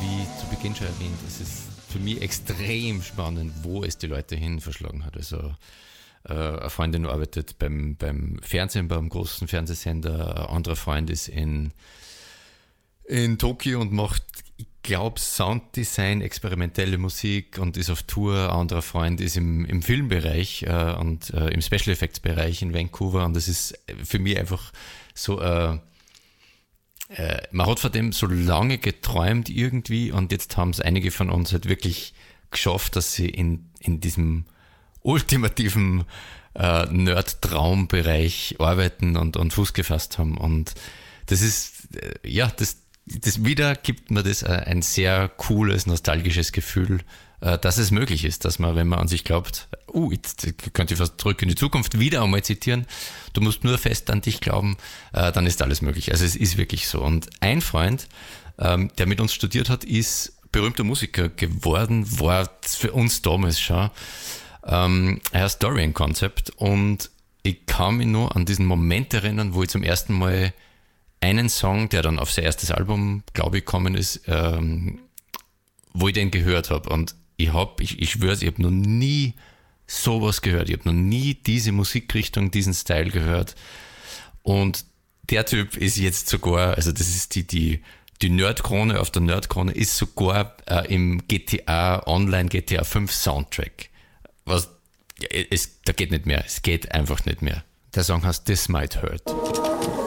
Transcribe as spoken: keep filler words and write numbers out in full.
wie zu Beginn schon erwähnt, es ist für mich extrem spannend, wo es die Leute hin verschlagen hat. Also äh, eine Freundin arbeitet beim, beim Fernsehen, beim großen Fernsehsender, ein anderer Freund ist in, in Tokio und macht, ich glaube, Sounddesign, experimentelle Musik und ist auf Tour. Ein anderer Freund ist im, im Filmbereich äh, und äh, im Special Effects Bereich in Vancouver, und das ist für mich einfach so äh, äh, man hat von dem so lange geträumt irgendwie, und jetzt haben es einige von uns halt wirklich geschafft, dass sie in, in diesem ultimativen äh, Nerd-Traum-Bereich arbeiten und, und Fuß gefasst haben, und das ist, äh, ja, das Das wieder gibt mir das ein sehr cooles, nostalgisches Gefühl, dass es möglich ist, dass man, wenn man an sich glaubt, uh, jetzt könnte ich fast zurück in die Zukunft wieder einmal zitieren, du musst nur fest an dich glauben, dann ist alles möglich. Also es ist wirklich so. Und ein Freund, der mit uns studiert hat, ist berühmter Musiker geworden, war für uns damals schon. Er heißt Dorian Concept, und ich kann mich nur an diesen Moment erinnern, wo ich zum ersten Mal einen Song, der dann auf sein erstes Album, glaube ich, gekommen ist, ähm, wo ich den gehört habe. Und ich habe, ich, ich schwör's, ich habe noch nie sowas gehört. Ich habe noch nie diese Musikrichtung, diesen Style gehört. Und der Typ ist jetzt sogar, also das ist die, die, die Nerdkrone auf der Nerdkrone, ist sogar äh, im G T A, Online G T A fünf Soundtrack. Was, es, da geht nicht mehr. Es geht einfach nicht mehr. Der Song heißt This Might Hurt.